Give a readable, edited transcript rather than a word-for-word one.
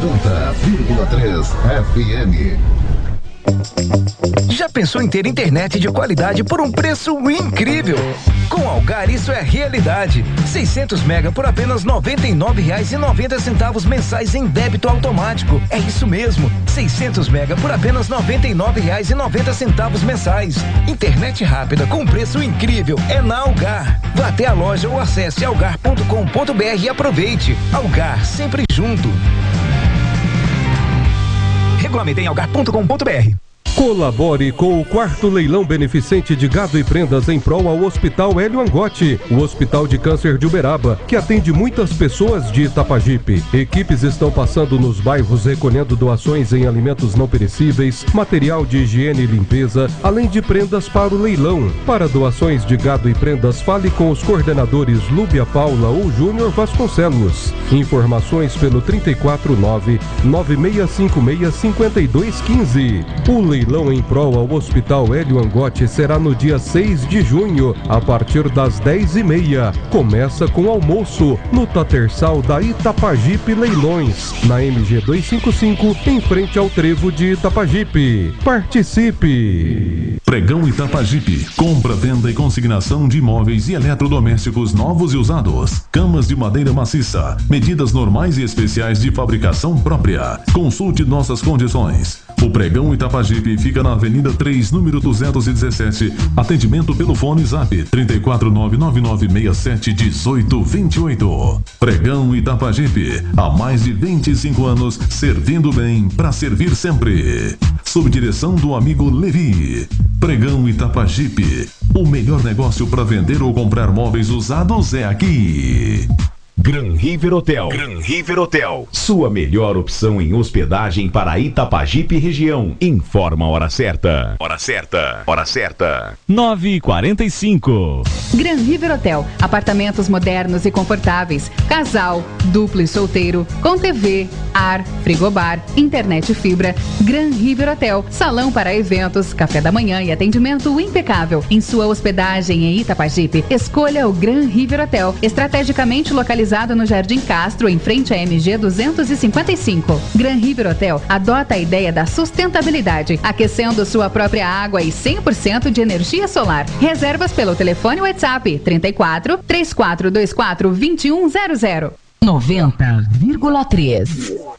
90,3 FM. Já pensou em ter internet de qualidade por um preço incrível? Com Algar isso é realidade. 600 mega por apenas R$ 99,90 mensais em débito automático. É isso mesmo, 600 mega por apenas R$ 99,90 mensais. Internet rápida com preço incrível é na Algar. Vá até a loja ou acesse algar.com.br e aproveite. Algar, sempre junto. Regulamento em algar.com.br. Colabore com o 4º leilão beneficente de gado e prendas em prol ao Hospital Hélio Angotti, o Hospital de Câncer de Uberaba, que atende muitas pessoas de Itapajipe. Equipes estão passando nos bairros recolhendo doações em alimentos não perecíveis, material de higiene e limpeza, além de prendas para o leilão. Para doações de gado e prendas, fale com os coordenadores Lúbia Paula ou Júnior Vasconcelos. Informações pelo 349-9656-5215. O leilão em prol ao Hospital Hélio Angotti será no dia 6 de junho, a partir das 10h30. Começa com almoço no Tatersal da Itapajipe Leilões, na MG 255, em frente ao trevo de Itapajipe. Participe! Pregão Itapajipe. Compra, venda e consignação de imóveis e eletrodomésticos novos e usados. Camas de madeira maciça. Medidas normais e especiais de fabricação própria. Consulte nossas condições. O Pregão Itapajipe fica na Avenida 3, número 217. Atendimento pelo fone Zap 34999671828. Pregão Itapajipe. Há mais de 25 anos, servindo bem para servir sempre. Sob direção do amigo Levi. Pregão Itapajipe. O melhor negócio para vender ou comprar móveis usados é aqui. Gran River Hotel. Gran River Hotel. Sua melhor opção em hospedagem para Itapajipe região. Informa a hora certa. Hora certa. Hora certa. 9h45. Gran River Hotel. Apartamentos modernos e confortáveis. Casal, duplo e solteiro. Com TV, ar, frigobar, internet fibra. Gran River Hotel. Salão para eventos, café da manhã e atendimento impecável. Em sua hospedagem em Itapajipe, escolha o Gran River Hotel. Estrategicamente localizado no Jardim Castro, em frente à MG 255. Gran River Hotel adota a ideia da sustentabilidade, aquecendo sua própria água e 100% de energia solar. Reservas pelo telefone WhatsApp 34 3424 2100. 90,3.